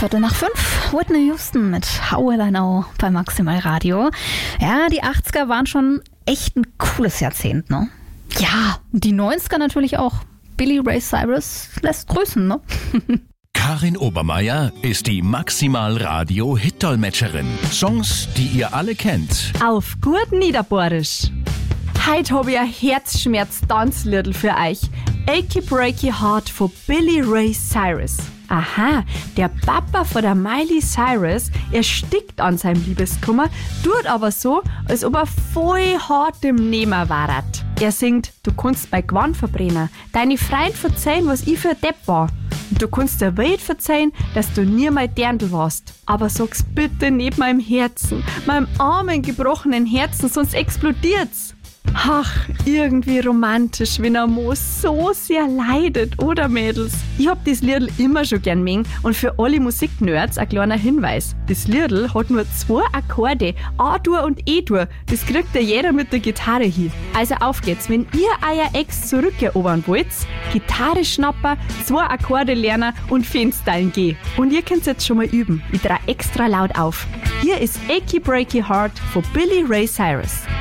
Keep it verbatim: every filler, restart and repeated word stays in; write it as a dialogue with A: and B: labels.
A: Viertel nach fünf, Whitney Houston mit How Will I Know bei Maximal Radio. Ja, die achtziger waren schon echt ein cooles Jahrzehnt, ne? Ja, die neunziger natürlich auch. Billy Ray Cyrus lässt grüßen, ne?
B: Karin Obermeier ist die Maximal Radio Hit-Dolmetscherin. Songs, die ihr alle kennt.
C: Auf gut Niederbohrisch. Heute habe ich ein Herzschmerz-Tanzliedl für euch. Achy Breaky Heart von Billy Ray Cyrus. Aha, der Papa von der Miley Cyrus erstickt an seinem Liebeskummer, tut aber so, als ob er voll hart im Nehmer war. Er singt, du kannst bei Gwan verbrennen, deine Freund verzeihen, was ich für ein Depp war. Und du kannst der Welt verzeihen, dass du nie mal Dirndl warst. Aber sag's bitte nicht meinem Herzen, meinem armen, gebrochenen Herzen, sonst explodiert's. Ach, irgendwie romantisch, wenn ein Moos so sehr leidet, oder Mädels? Ich hab das Liedl immer schon gern mengen und für alle Musiknerds ein kleiner Hinweis. Das Liedl hat nur zwei Akkorde, A-Dur und E-Dur. Das kriegt ja jeder mit der Gitarre hin. Also auf geht's, wenn ihr euer Ex zurückerobern wollt, Gitarre schnappen, zwei Akkorde lernen und Fenstern gehen. Und ihr könnt's jetzt schon mal üben. Ich trau extra laut auf. Hier ist Achy Breaky Heart von Billy Ray Cyrus.